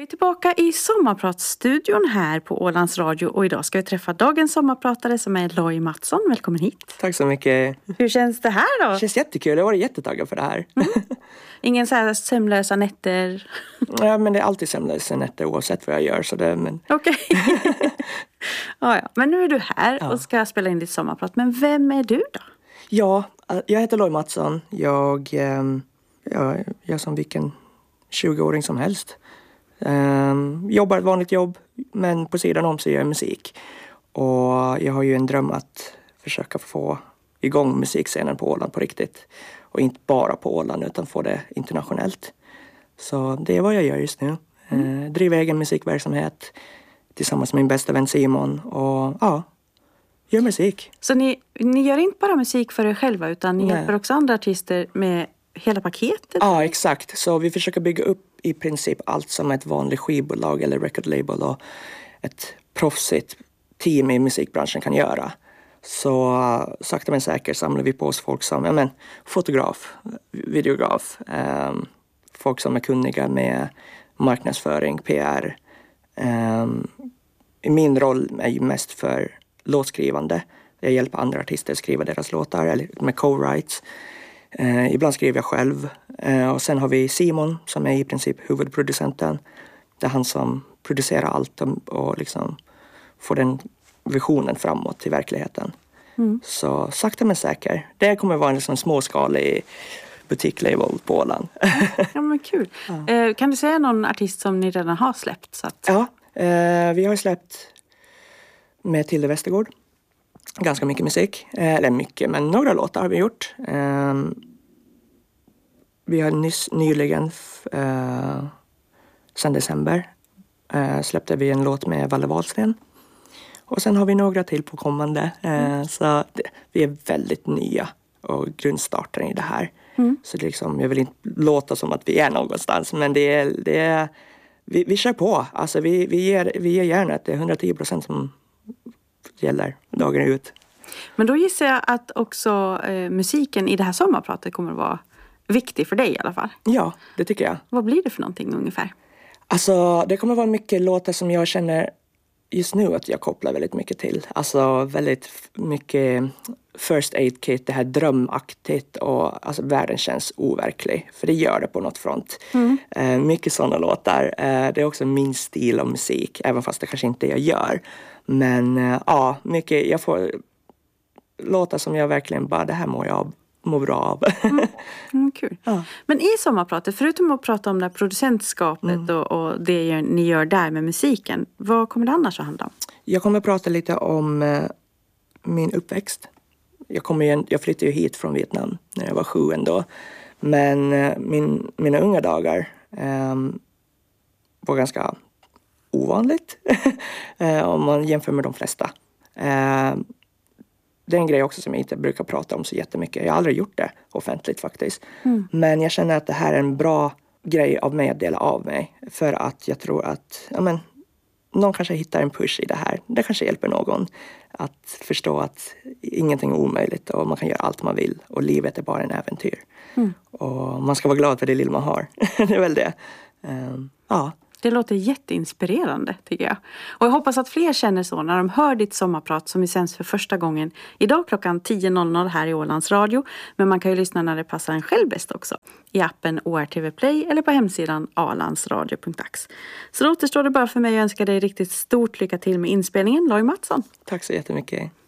är tillbaka i Sommarpratsstudion här på Ålands Radio och idag ska vi träffa dagens sommarpratare som är Loj Mattsson. Välkommen hit. Tack så mycket. Hur känns det här då? Det känns jättekul, jag var jättetaggad för det här. Ingen så här sömnlösa nätter? Ja, men det är alltid sömnlösa nätter oavsett vad jag gör. Så det, men... Okej. Ja. Men nu är du här och ska spela in ditt sommarprat. Men vem är du då? Ja, jag heter Loj Mattsson. Jag är som vilken 20-åring som helst. Jobbar ett vanligt jobb, men på sidan om så gör jag musik. Och jag har ju en dröm att försöka få igång musikscenen på Åland på riktigt. Och inte bara på Åland utan få det internationellt. Så det är vad jag gör just nu. Driver egen musikverksamhet tillsammans med min bästa vän Simon. Och gör musik. Så ni gör inte bara musik för er själva utan ni hjälper också andra artister med hela paketet? Ja, exakt. Så vi försöker bygga upp i princip allt som ett vanligt skivbolag eller record label och ett proffsigt team i musikbranschen kan göra. Så sakta men säkert samlar vi på oss folk som fotograf, videograf, folk som är kunniga med marknadsföring, PR. Min roll är ju mest för låtskrivande. Jag hjälper andra artister skriva deras låtar eller med co-writes. Ibland skriver jag själv. Och sen har vi Simon som är i princip huvudproducenten. Det är han som producerar allt och liksom får den visionen framåt till verkligheten. Så sakta men säkert. Det kommer vara en liksom småskalig butiklabel på Åland. Ja, men kul. Ja. Kan du säga någon artist som ni redan har släppt? Så att... Ja, vi har släppt med Tilde Westergård. Ganska mycket musik. Eller mycket, men några låtar har vi gjort. Vi har nyligen, sen december, släppte vi en låt med Valle Wahlsten. Och sen har vi några till på kommande. Så vi är väldigt nya och grundstartare i det här. Så det liksom, jag vill inte låta som att vi är någonstans. Men vi kör på. Alltså vi ger järnet. Det är 110% som gäller dagen ut. Men då gissar jag att också musiken i det här sommarpratet kommer att vara viktig för dig i alla fall. Ja, det tycker jag. Vad blir det för någonting ungefär? Alltså det kommer vara mycket låtar som jag känner just nu att jag kopplar väldigt mycket till. Alltså väldigt mycket First Aid Kit, det här drömaktigt och alltså världen känns overklig. För det gör det på något front. Mycket sådana låtar. Det är också min stil av musik, även fast det kanske inte jag gör. Men mycket, jag får låtar som jag verkligen bara, det här mår bra av. Kul. Ja. Men i sommarpratet, förutom att prata om det här producentskapet och det ni gör där med musiken, vad kommer det annars att handla om? Jag kommer att prata lite om min uppväxt. Jag flyttade ju hit från Vietnam när jag var 7 ändå. Men mina unga dagar var ganska ovanligt om man jämför med de flesta. Det är en grej också som jag inte brukar prata om så jättemycket. Jag har aldrig gjort det offentligt faktiskt. Men jag känner att det här är en bra grej av mig att dela av mig. För att jag tror att någon kanske hittar en push i det här. Det kanske hjälper någon att förstå att ingenting är omöjligt och man kan göra allt man vill. Och livet är bara en äventyr. Och man ska vara glad för det lilla man har. Det är väl det. Det låter jätteinspirerande tycker jag. Och jag hoppas att fler känner så när de hör ditt sommarprat som vi sänds för första gången idag klockan 10.00 här i Ålands Radio. Men man kan ju lyssna när det passar en själv bäst också. I appen ORTV Play eller på hemsidan alandsradio.ax. Så då återstår det bara för mig att önska dig riktigt stort lycka till med inspelningen, Loj Mattsson. Tack så jättemycket.